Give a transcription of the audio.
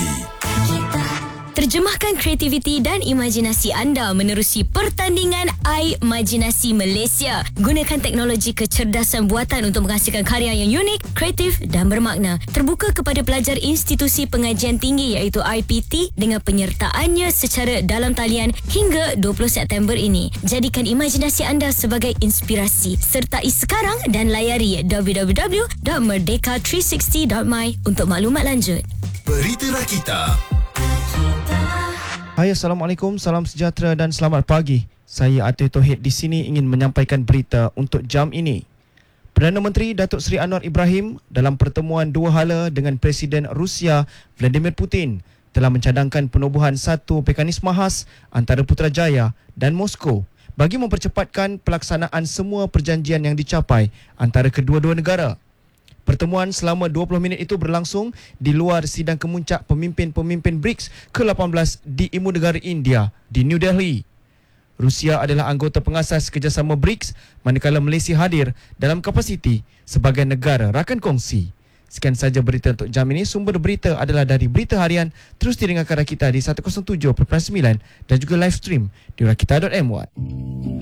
Terjemahkan kreativiti dan imajinasi anda menerusi pertandingan iMajinasi Malaysia. Gunakan teknologi kecerdasan buatan untuk menghasilkan karya yang unik, kreatif dan bermakna. Terbuka kepada pelajar institusi pengajian tinggi iaitu IPT dengan penyertaannya secara dalam talian hingga 20 September ini. Jadikan imajinasi anda sebagai inspirasi. Sertai sekarang dan layari www.merdeka360.my untuk maklumat lanjut. Berita Rakita. Hai, Assalamualaikum, salam sejahtera dan selamat pagi. Saya Atif Tauhid di sini ingin menyampaikan berita untuk jam ini. Perdana Menteri Datuk Seri Anwar Ibrahim dalam pertemuan dua hala dengan Presiden Rusia Vladimir Putin telah mencadangkan penubuhan satu mekanisme khas antara Putrajaya dan Moskow bagi mempercepatkan pelaksanaan semua perjanjian yang dicapai antara kedua-dua negara. Pertemuan selama 20 minit itu berlangsung di luar sidang kemuncak pemimpin-pemimpin BRICS ke-18 di Ibu Negara India di New Delhi. Rusia adalah anggota pengasas kerjasama BRICS manakala Malaysia hadir dalam kapasiti sebagai negara rakan kongsi. Sekian saja berita untuk jam ini. Sumber berita adalah dari Berita Harian. Terus didengarkan Rakita di 107.9 dan juga live stream di rakita.my.